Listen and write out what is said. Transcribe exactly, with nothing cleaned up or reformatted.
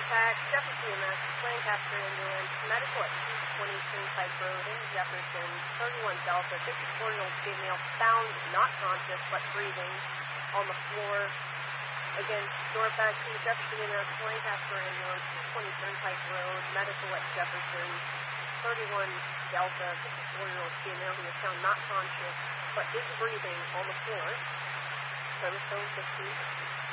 Norpac, Jefferson E M S, Lancaster Ambulance, medical at two twenty Turnpike Road in Jefferson, thirty-one Delta, fifty-four-year-old female found not conscious but breathing on the floor. Again, Norpac to Jefferson E M S, Lancaster Ambulance, two twenty Turnpike Road, medical at Jefferson, thirty-one Delta, fifty-four-year-old female who was found not conscious but is breathing on the floor. Service zone fifty.